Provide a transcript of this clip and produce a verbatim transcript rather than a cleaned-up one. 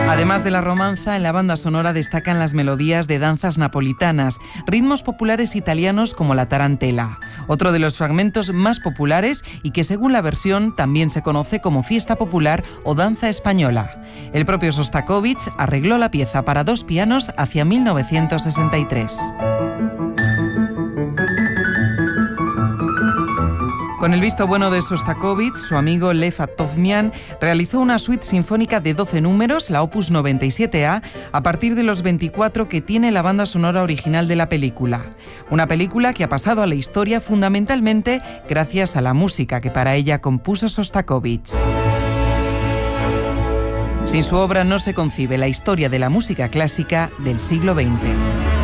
Además de la romanza, en la banda sonora destacan las melodías de danzas napolitanas, ritmos populares italianos como la tarantela, otro de los fragmentos más populares y que según la versión también se conoce como fiesta popular o danza española. El propio Sostakovich arregló la pieza para dos pianos hacia mil novecientos sesenta y tres. Con el visto bueno de Sostakovich, su amigo Lev Avtomian realizó una suite sinfónica de doce números, la Opus noventa y siete A, a partir de los veinticuatro que tiene la banda sonora original de la película. Una película que ha pasado a la historia fundamentalmente gracias a la música que para ella compuso Sostakovich. Sin su obra no se concibe la historia de la música clásica del siglo veinte.